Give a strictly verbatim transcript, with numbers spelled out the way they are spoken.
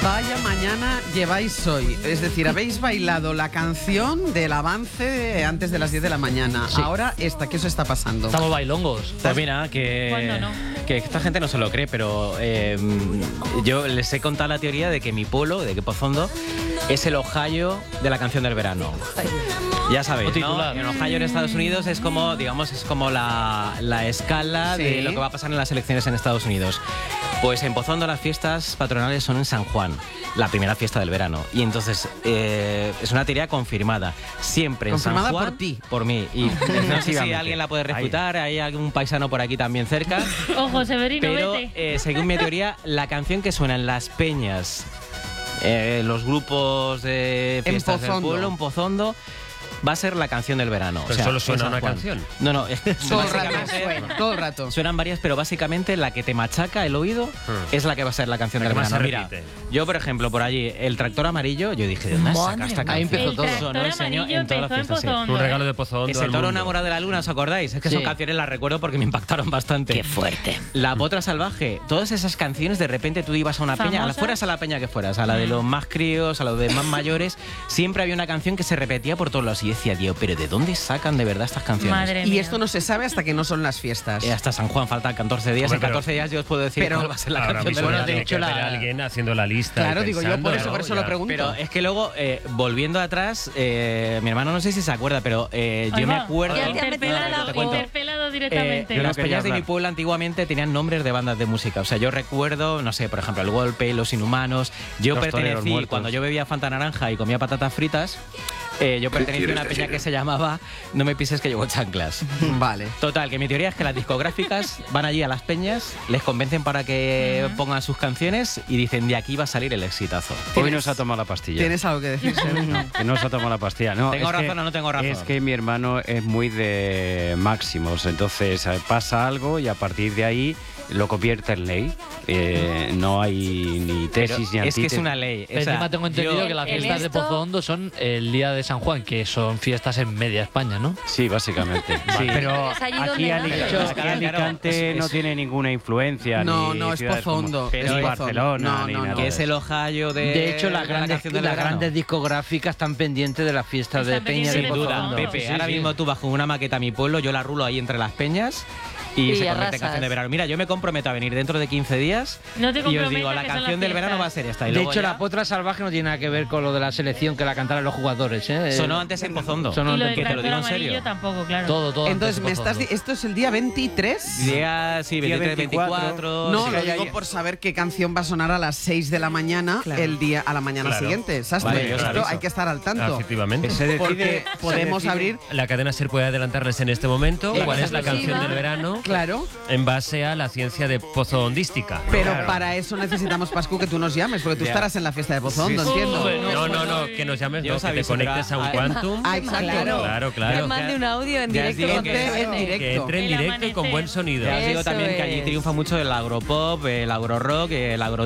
Vaya mañana lleváis hoy. Es decir, habéis bailado la canción del avance antes de las diez de la mañana. Sí. Ahora esta, ¿qué os está pasando? Estamos bailongos. Pues mira, que, ¿Cuándo no? que esta gente no se lo cree, pero eh, yo les he contado la teoría de que mi pueblo, de que Pozondo, es el Ohio de la canción del verano. Ya sabéis, ¿no? Titular. En Ohio, en Estados Unidos, es como, digamos, es como la, la escala Sí. de lo que va a pasar en las elecciones en Estados Unidos. Pues en Pozondo las fiestas patronales son en San Juan, la primera fiesta del verano. Y entonces eh, es una teoría confirmada. Siempre en San Confirmada Juan. por ti. Por mí. Y no sé si alguien la puede refutar, hay algún paisano por aquí también cerca. Ojo, Severino, Pero vete. eh, según mi teoría, la canción que suena en las peñas, eh, los grupos de En fiestas del Pozondo. pueblo, en Pozondo, va a ser la canción del verano. Pero solo suena en San una Juan. canción. No, no, es Todo el rato básicamente- suena, todo el rato. Suenan varias, pero básicamente la que te machaca el oído Hmm. es la que va a ser la canción La del que más verano. se Mira, repite. yo, por ejemplo, por allí, el tractor amarillo, yo dije, ¿de dónde has sacado esta Ahí canción? empezó El todo. tractor Sonó el señor amarillo en todas las empezó en fiestas, sí. Pozondo, Un regalo ¿eh? de Pozondo Ese al toro mundo. enamorado de la luna, ¿os acordáis? Es que Sí. son canciones, las recuerdo porque me impactaron bastante. Qué fuerte. La Potra Salvaje, todas esas canciones, de repente tú ibas a una peña, a la, ¿Famosas? fueras a la peña que fueras, a la de los más críos, a los de más mayores, siempre había una canción que se repetía por todos lados. Y decía, tío, ¿pero de dónde sacan de verdad estas canciones? Madre Y mía. esto no se sabe hasta que no son las fiestas. Eh, hasta San Juan faltan catorce días. Hombre, en pero- catorce días yo os puedo decir pero cuál va a ser la Ahora canción mismo del Bueno, verano. de tiene hecho, que la- haber alguien haciendo la lista. Claro, y digo yo, pensando, por eso, ¿no? por eso Ya. lo pregunto. Pero es que luego, eh, volviendo atrás, eh, mi hermano no sé si se acuerda, pero eh, Ahí yo me va. acuerdo... Ya te ha metido Interpelado, la te cuento. interpelado Eh, directamente. las quería peñas de mi hablar. pueblo antiguamente tenían nombres de bandas de música. O sea, yo recuerdo, no sé, por ejemplo, El Golpe, Los Inhumanos. Yo Los Toreros pertenecí, Muertos. cuando yo bebía Fanta Naranja y comía patatas fritas, eh, yo pertenecía a una peña que se llamaba No me pises que llevo chanclas. Vale. Total, que mi teoría es que las discográficas van allí a las peñas, les convencen para que pongan sus canciones y dicen, de aquí va a salir el exitazo. Hoy no se ha tomado la pastilla. ¿Tienes algo que decir, Severino? Que no se ha tomado la pastilla. No, ¿Tengo es que- razón o no tengo razón? Es que mi hermano es muy de máximos, entonces eh, pasa algo y a partir de ahí lo convierte en ley. Eh, no hay ni Pero tesis ni es que es antítesis. una ley. Pero O sea, encima tengo entendido yo- que las el fiestas de esto- Pozondo son el día de San Juan, que son fiestas en media España, ¿no? Sí, básicamente. Sí. Pero Es allí aquí, donde Ali- nace. aquí Claro, Alicante claro. no Es- tiene ninguna influencia. No, ni no, es ciudades como- Pozondo. Pero es ni es Pozondo. Barcelona, No, ni no, nada no. que de es eso. el Ohio de, De hecho, las de la grandes, canción del las verano. grandes discográficas están pendientes de las fiestas de Están Peña de pendientes Sin de duda, Pozondo. Pepe. Sí, sí, Ahora sí. mismo tú bajo una maqueta a mi pueblo, yo la rulo ahí entre las peñas y, Y se convierte en arrasas. canción de verano. Mira, yo me comprometo a venir dentro de quince días No te y os digo, comprometas, la que son canción las del verano fiestas. va a ser esta. Y De luego hecho, ya la Potra Salvaje no tiene nada que ver con lo de la selección que la cantaran los jugadores. ¿eh? sonó antes en Pozondo. Sonó Y lo antes del que te lo tractor digo en serio. amarillo tampoco, claro. Todo, todo. Entonces, antes me de estás Pozondo. di- ¿esto es el día veintitrés? Día, sí, Día veintitrés, veinticuatro. No, sí. lo ya, digo ya. por saber qué canción va a sonar a las seis de la mañana el día a la mañana Claro. siguiente. Sastre, Vale, yo os esto aviso. hay que estar al tanto. Efectivamente. Se decide- Porque se podemos decide- abrir, La cadena SER puede adelantarles en este momento cuál es la Exclusiva. canción del verano claro, en base a la ciencia de pozondística. pero Claro. para eso necesitamos, Pascu, que tú nos llames, porque tú Ya. estarás en la fiesta de Pozondo, Sí, sí. entiendo. Bueno, No, no, no, que nos llames, Yo no, os que te aviso, conectes pero a un a- Quantum. Ah, exacto. Claro, Que claro. mande un audio en Ya os directo. digo con que- Entre en suene. directo. Que entre en El directo y con amanecer. buen sonido. Ya os digo Eso también que allí es. triunfa mucho el agropop, el agrorock, el agro